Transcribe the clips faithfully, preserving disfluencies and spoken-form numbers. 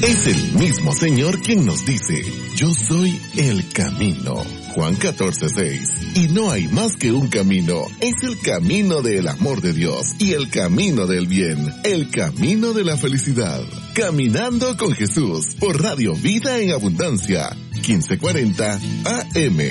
Es el mismo Señor quien nos dice, yo soy el camino. Juan catorce seis. Y no hay más que un camino. Es el camino del amor de Dios y el camino del bien. El camino de la felicidad. Caminando con Jesús por Radio Vida en Abundancia. quince cuarenta A M.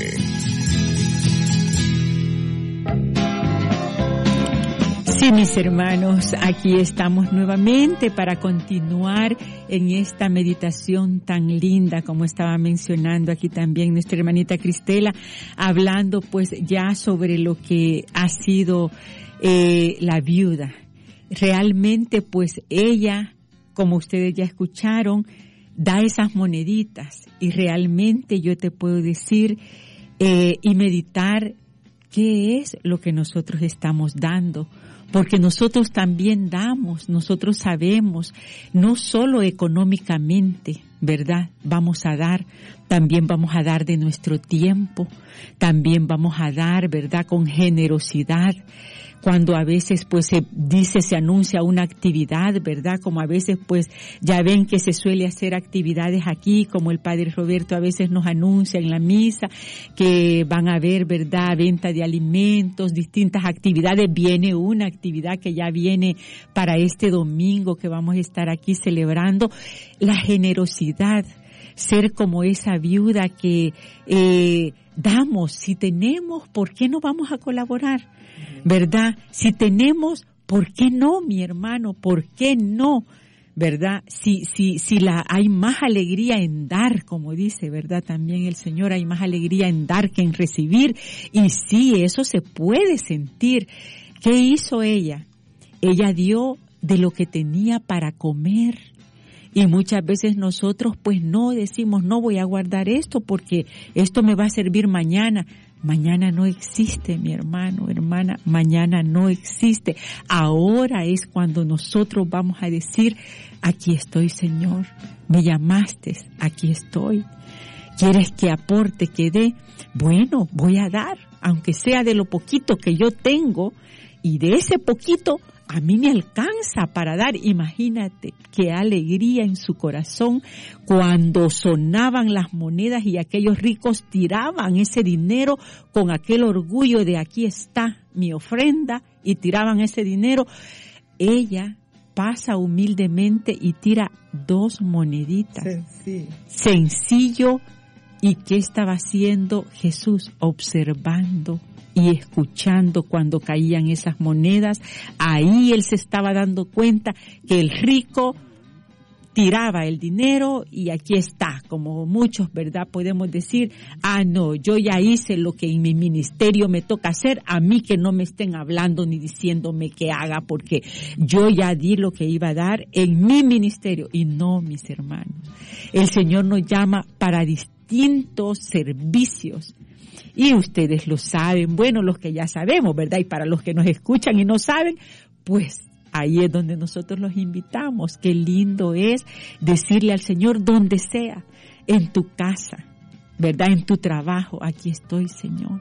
Sí, mis hermanos, aquí estamos nuevamente para continuar en esta meditación tan linda, como estaba mencionando aquí también nuestra hermanita Cristela, hablando pues ya sobre lo que ha sido eh, la viuda. Realmente pues ella, como ustedes ya escucharon, da esas moneditas y realmente yo te puedo decir eh, y meditar qué es lo que nosotros estamos dando. Porque nosotros también damos, nosotros sabemos, no solo económicamente, ¿verdad? Vamos a dar, también vamos a dar de nuestro tiempo, también vamos a dar, ¿verdad? Con generosidad. Cuando a veces pues se dice, se anuncia una actividad, ¿verdad? Como a veces pues ya ven que se suele hacer actividades aquí, como el Padre Roberto a veces nos anuncia en la misa, que van a haber, ¿verdad? Venta de alimentos, distintas actividades. Viene una actividad que ya viene para este domingo que vamos a estar aquí celebrando. La generosidad, ser como esa viuda que eh, damos, si tenemos, ¿por qué no vamos a colaborar? ¿Verdad? Si tenemos, ¿por qué no, mi hermano? ¿Por qué no? ¿Verdad? Si, si, si la, hay más alegría en dar, como dice, ¿verdad? También el Señor, hay más alegría en dar que en recibir. Y sí, eso se puede sentir. ¿Qué hizo ella? Ella dio de lo que tenía para comer. Y muchas veces nosotros pues no decimos, no voy a guardar esto porque esto me va a servir mañana. Mañana no existe, mi hermano, hermana, mañana no existe. Ahora es cuando nosotros vamos a decir, aquí estoy, Señor, me llamaste, aquí estoy. ¿Quieres que aporte, que dé? Bueno, voy a dar, aunque sea de lo poquito que yo tengo, y de ese poquito a mí me alcanza para dar. Imagínate qué alegría en su corazón cuando sonaban las monedas y aquellos ricos tiraban ese dinero con aquel orgullo de aquí está mi ofrenda y tiraban ese dinero. Ella pasa humildemente y tira dos moneditas. Sencillo. Sencillo. ¿Y qué estaba haciendo Jesús? Observando y escuchando cuando caían esas monedas. Ahí él se estaba dando cuenta que el rico tiraba el dinero y aquí está, como muchos, ¿verdad? Podemos decir, ah, no, yo ya hice lo que en mi ministerio me toca hacer, a mí que no me estén hablando ni diciéndome que haga, porque yo ya di lo que iba a dar en mi ministerio. Y no, mis hermanos, el Señor nos llama para distintos servicios. Y ustedes lo saben, bueno, los que ya sabemos, ¿verdad? Y para los que nos escuchan y no saben, pues ahí es donde nosotros los invitamos. Qué lindo es decirle al Señor donde sea, en tu casa, ¿verdad? En tu trabajo, aquí estoy, Señor.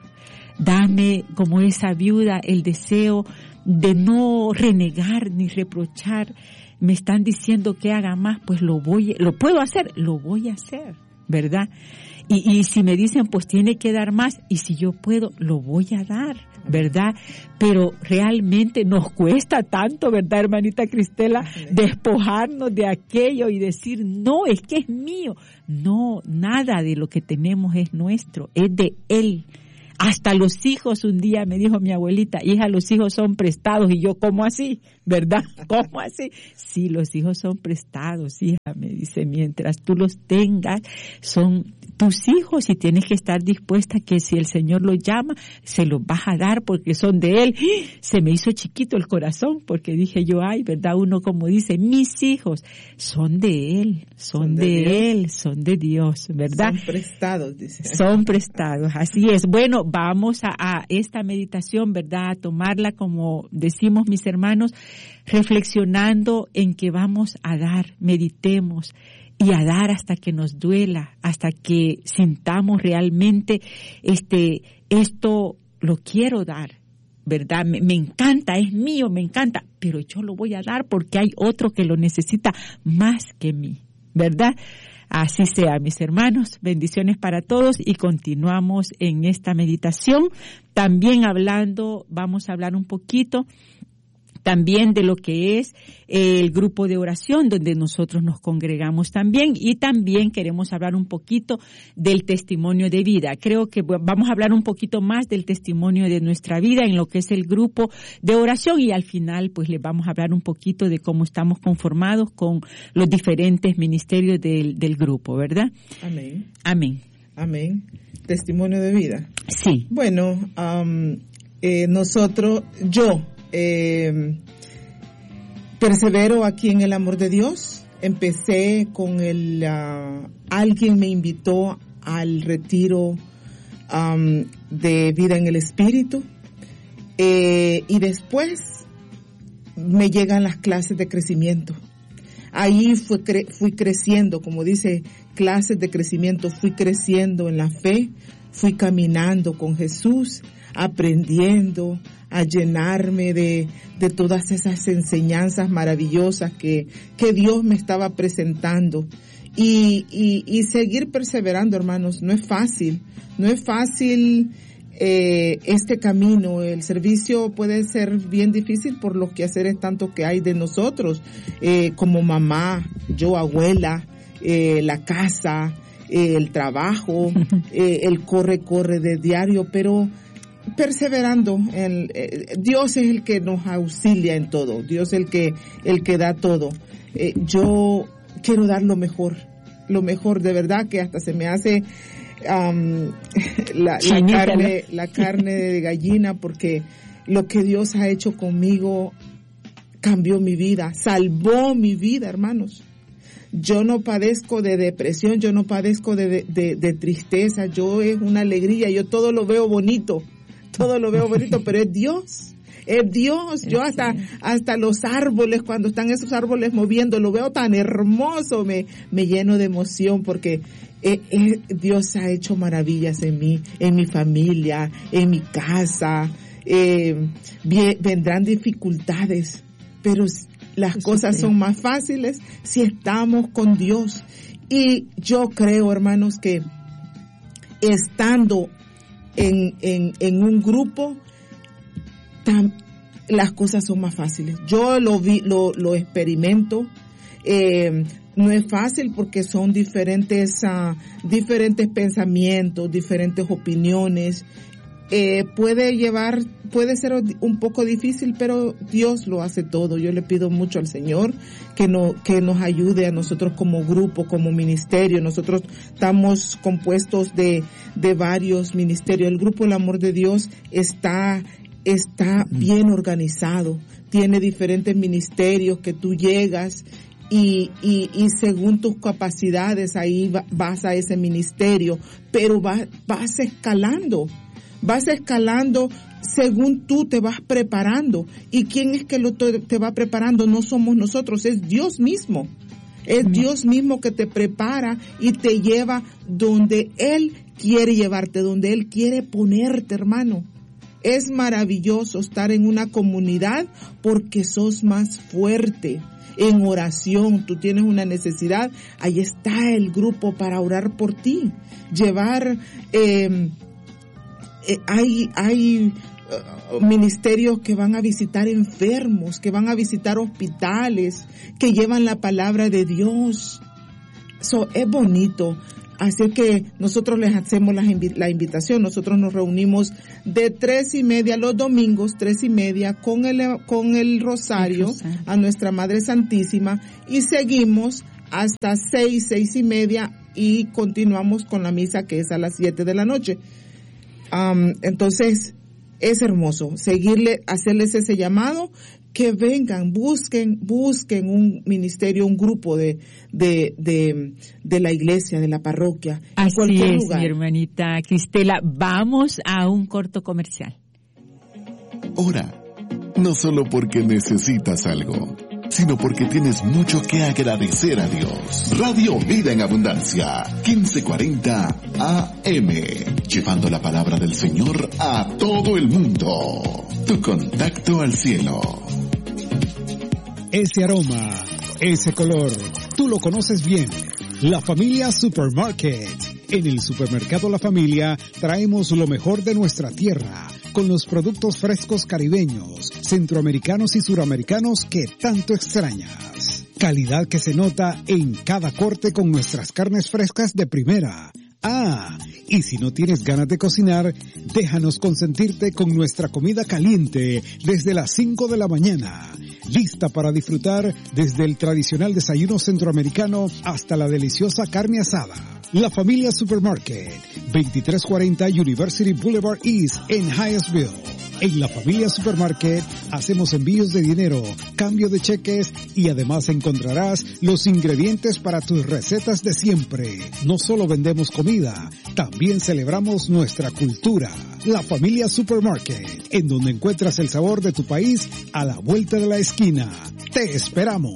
Dame, como esa viuda, el deseo de no renegar ni reprochar. Me están diciendo que haga más, pues lo voy, lo puedo hacer, lo voy a hacer, ¿verdad? Y, y si me dicen, pues tiene que dar más, y si yo puedo, lo voy a dar, ¿verdad? Pero realmente nos cuesta tanto, ¿verdad, hermanita Cristela? Despojarnos de aquello y decir, no, es que es mío. No, nada de lo que tenemos es nuestro, es de Él. Hasta los hijos, un día me dijo mi abuelita, hija, los hijos son prestados. Y yo, ¿cómo así? ¿Verdad? ¿Cómo así? Sí, los hijos son prestados, hija, me dice, mientras tú los tengas, son tus hijos y tienes que estar dispuesta que si el Señor los llama, se los vas a dar porque son de Él. Se me hizo chiquito el corazón porque dije yo, ay, ¿verdad? Uno como dice, mis hijos son de Él, son, son de, de Él, son de Dios, ¿verdad? Son prestados, dice. Son prestados, así es. Bueno, vamos a, a esta meditación, ¿verdad? A tomarla como decimos mis hermanos, reflexionando en que vamos a dar, meditemos. Y a dar hasta que nos duela, hasta que sintamos realmente, este, esto lo quiero dar, ¿verdad? Me, me encanta, es mío, me encanta, pero yo lo voy a dar porque hay otro que lo necesita más que mí, ¿verdad? Así sea, mis hermanos. Bendiciones para todos y continuamos en esta meditación. También hablando, vamos a hablar un poquito también de lo que es el grupo de oración donde nosotros nos congregamos también, y también queremos hablar un poquito del testimonio de vida. Creo que vamos a hablar un poquito más del testimonio de nuestra vida en lo que es el grupo de oración, y al final pues les vamos a hablar un poquito de cómo estamos conformados con los diferentes ministerios del, del grupo, ¿verdad? Amén. Amén. Amén. Testimonio de vida. Sí. Bueno, um, eh, nosotros, yo, Eh, persevero aquí en el amor de Dios. Empecé con el, uh, alguien me invitó al retiro um, de vida en el Espíritu, eh, y después me llegan las clases de crecimiento. Ahí fui, cre- fui creciendo, como dice, clases de crecimiento, fui creciendo en la fe, fui caminando con Jesús, aprendiendo a llenarme de, de todas esas enseñanzas maravillosas que, que Dios me estaba presentando. Y, y, y seguir perseverando, hermanos, no es fácil, no es fácil eh, este camino. El servicio puede ser bien difícil por los quehaceres tanto que hay de nosotros, eh, como mamá, yo abuela, eh, la casa, eh, el trabajo, eh, el corre-corre de diario, pero perseverando. El, eh, Dios es el que nos auxilia en todo, Dios es el que el que da todo. Eh, yo quiero dar lo mejor, lo mejor, de verdad que hasta se me hace um, la, la carne, la carne de gallina, porque lo que Dios ha hecho conmigo cambió mi vida, salvó mi vida, hermanos. Yo no padezco de depresión, yo no padezco de, de, de, de tristeza, yo es una alegría, yo todo lo veo bonito. Todo lo veo bonito, pero es Dios, es Dios. Yo hasta hasta los árboles, cuando están esos árboles moviendo, lo veo tan hermoso, me me lleno de emoción, porque eh, eh, Dios ha hecho maravillas en mí, en mi familia, en mi casa. Eh, bien, vendrán dificultades, pero las Eso cosas sí. son más fáciles si estamos con Dios. Y yo creo, hermanos, que estando En, en, en un grupo, tam, las cosas son más fáciles. Yo lo vi, lo, lo experimento. Eh, no es fácil porque son diferentes, uh, diferentes pensamientos, diferentes opiniones. Eh, puede llevar, puede ser un poco difícil, pero Dios lo hace todo. Yo le pido mucho al Señor que no, que nos ayude a nosotros como grupo, como ministerio. Nosotros estamos compuestos de, de varios ministerios. El grupo El Amor de Dios está, está bien organizado. Tiene diferentes ministerios que tú llegas y, y, y según tus capacidades ahí va, vas a ese ministerio, pero vas, vas escalando. Vas escalando según tú te vas preparando. ¿Y quién es que lo te, te va preparando? No somos nosotros, es Dios mismo. Es Dios mismo que te prepara y te lleva donde Él quiere llevarte, donde Él quiere ponerte, hermano. Es maravilloso estar en una comunidad porque sos más fuerte. En oración, tú tienes una necesidad, ahí está el grupo para orar por ti. Llevar... Eh, Eh, hay hay uh, ministerios que van a visitar enfermos, que van a visitar hospitales, que llevan la palabra de Dios. So, es bonito. Así que nosotros les hacemos la, invi- la invitación. Nosotros nos reunimos de tres y media los domingos, tres y media, con el, con el rosario, el rosario a Nuestra Madre Santísima, y seguimos hasta seis, seis y media, y continuamos con la misa, que es a las siete de la noche. Um, entonces, es hermoso seguirle, hacerles ese llamado, que vengan, busquen, busquen un ministerio, un grupo de, de, de, de la iglesia, de la parroquia. Así en cualquier es, lugar. Mi hermanita Cristela. Vamos a un corto comercial. Ora, no solo porque necesitas algo, sino porque tienes mucho que agradecer a Dios. Radio Vida en Abundancia, quince cuarenta A M, llevando la palabra del Señor a todo el mundo. Tu contacto al cielo. Ese aroma, ese color, Tú lo conoces bien. La Familia Supermarket. En el supermercado La Familia traemos lo mejor de nuestra tierra, con los productos frescos caribeños, centroamericanos y suramericanos que tanto extrañas. Calidad que se nota en cada corte con nuestras carnes frescas de primera. Ah, y si no tienes ganas de cocinar, déjanos consentirte con nuestra comida caliente desde las cinco de la mañana. Lista para disfrutar desde el tradicional desayuno centroamericano hasta la deliciosa carne asada. La Familia Supermarket, veintitrés cuarenta University Boulevard East en Hyattsville. En La Familia Supermarket hacemos envíos de dinero, cambio de cheques y además encontrarás los ingredientes para tus recetas de siempre. No solo vendemos comida, también celebramos nuestra cultura. La Familia Supermarket, en donde encuentras el sabor de tu país a la vuelta de la esquina. ¡Te esperamos!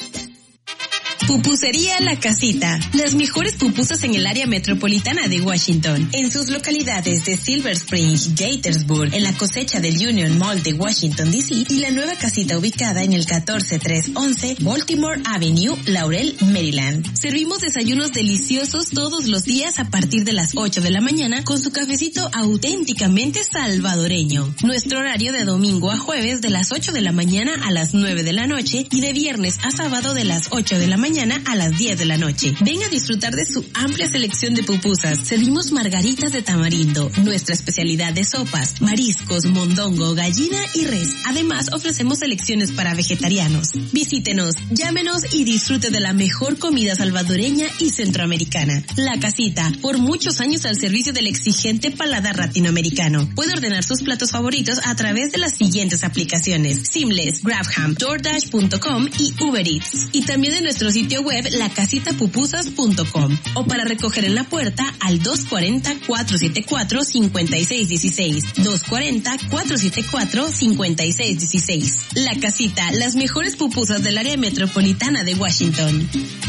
Pupusería La Casita. Las mejores pupusas en el área metropolitana de Washington. En sus localidades de Silver Spring, Gaithersburg, en la cosecha del Union Mall de Washington, D C y la nueva casita ubicada en el catorce trescientos once Baltimore Avenue, Laurel, Maryland. Servimos desayunos deliciosos todos los días a partir de las ocho de la mañana con su cafecito auténticamente salvadoreño. Nuestro horario de domingo a jueves de las ocho de la mañana a las nueve de la noche y de viernes a sábado de las ocho de la mañana a las diez de la noche. Ven a disfrutar de su amplia selección de pupusas. Servimos margaritas de tamarindo, nuestra especialidad de sopas, mariscos, mondongo, gallina y res. Además, ofrecemos selecciones para vegetarianos. Visítenos, llámenos y disfrute de la mejor comida salvadoreña y centroamericana. La Casita, por muchos años al servicio del exigente paladar latinoamericano. Puede ordenar sus platos favoritos a través de las siguientes aplicaciones: Seamless, GrabHam, DoorDash punto com y Uber Eats. Y también en nuestro sitio web la casita pupusas punto com o para recoger en la puerta al dos cuarenta, cuatrocientos setenta y cuatro, cincuenta y seis dieciséis, dos cuarenta, cuatrocientos setenta y cuatro, cincuenta y seis dieciséis. La Casita, las mejores pupusas del área metropolitana de Washington.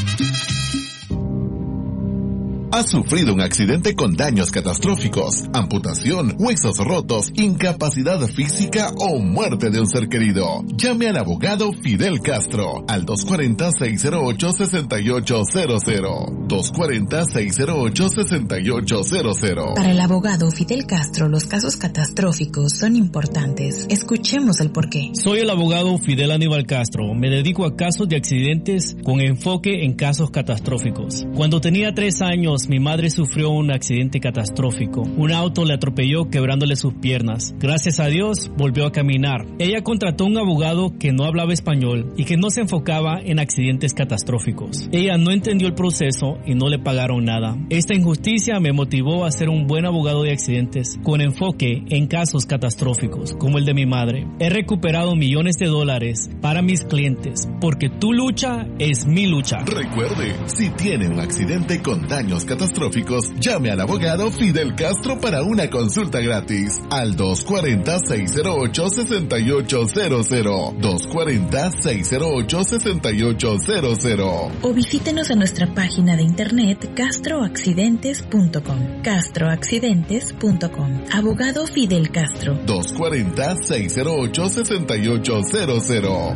¿Has sufrido un accidente con daños catastróficos, amputación, huesos rotos, incapacidad física o muerte de un ser querido? Llame al abogado Fidel Castro al dos cuarenta, seis cero ocho, seis ocho cero cero. dos cuarenta, seis cero ocho, seis ocho cero cero. Para el abogado Fidel Castro, los casos catastróficos son importantes. Escuchemos el porqué. Soy el abogado Fidel Aníbal Castro. Me dedico a casos de accidentes con enfoque en casos catastróficos. Cuando tenía tres años, mi madre sufrió un accidente catastrófico. Un auto le atropelló quebrándole sus piernas. Gracias a Dios, volvió a caminar. Ella contrató un abogado que no hablaba español y que no se enfocaba en accidentes catastróficos. Ella no entendió el proceso y no le pagaron nada. Esta injusticia me motivó a ser un buen abogado de accidentes con enfoque en casos catastróficos, como el de mi madre. He recuperado millones de dólares para mis clientes, porque tu lucha es mi lucha. Recuerde, si tiene un accidente con daños catastróficos, llame al abogado Fidel Castro para una consulta gratis al dos cuarenta, seis cero ocho, seis ocho cero cero, dos cuarenta, seis cero ocho, seis ocho cero cero. O visítenos en nuestra página de internet castro accidentes punto com. castro accidentes punto com. Abogado Fidel Castro. dos cuarenta, seis cero ocho, seis ocho cero cero.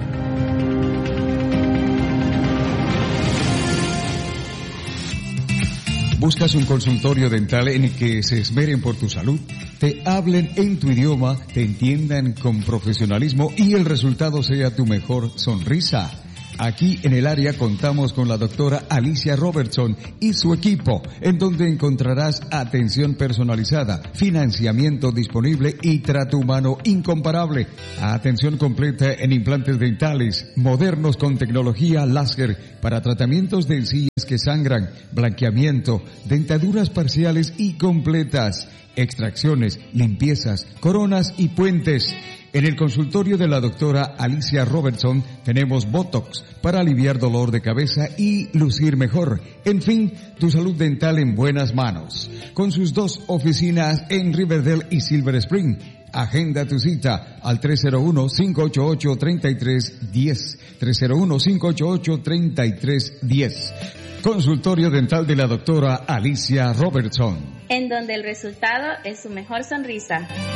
¿Buscas un consultorio dental en el que se esmeren por tu salud? Te hablen en tu idioma, te entiendan con profesionalismo y el resultado sea tu mejor sonrisa. Aquí en el área contamos con la doctora Alicia Robertson y su equipo, en donde encontrarás atención personalizada, financiamiento disponible y trato humano incomparable. Atención completa en implantes dentales, modernos con tecnología láser para tratamientos de encías que sangran, blanqueamiento, dentaduras parciales y completas, extracciones, limpiezas, coronas y puentes. En el consultorio de la doctora Alicia Robertson tenemos Botox para aliviar dolor de cabeza y lucir mejor. En fin, tu salud dental en buenas manos. Con sus dos oficinas en Riverdale y Silver Spring. Agenda tu cita al tres cero uno, cinco ocho ocho, tres tres uno cero. tres cero uno, cinco ocho ocho, tres tres uno cero. Consultorio dental de la doctora Alicia Robertson. En donde el resultado es su mejor sonrisa.